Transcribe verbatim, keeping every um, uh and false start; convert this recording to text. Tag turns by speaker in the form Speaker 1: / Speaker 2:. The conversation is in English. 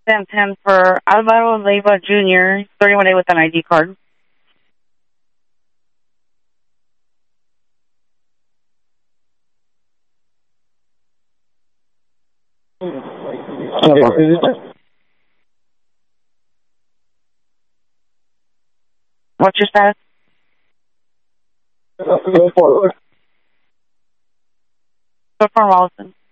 Speaker 1: ten ten for Alvaro Leiva Junior, thirty-one A with an I D card. What's your status? Go for Rollison.